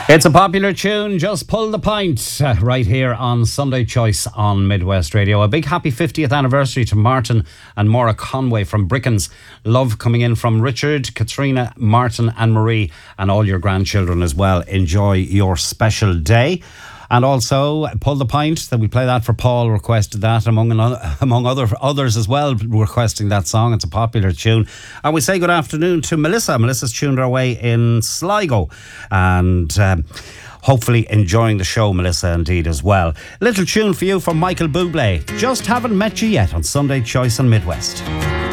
It's a popular tune, Just Pull the Pint, right here on Sunday Choice on Midwest Radio. A big happy 50th anniversary to Martin and Maura Conway from Brickens. Love coming in from Richard, Katrina, Martin and Marie, and all your grandchildren as well. Enjoy your special day. And also, Pull the Pint, that we play that for Paul, requested that, among others as well, requesting that song. It's a popular tune. And we say good afternoon to Melissa. Melissa's tuned our way in Sligo. And hopefully enjoying the show, Melissa, indeed, as well. Little tune for you from Michael Bublé. Just Haven't Met You Yet on Sunday Choice on Midwest.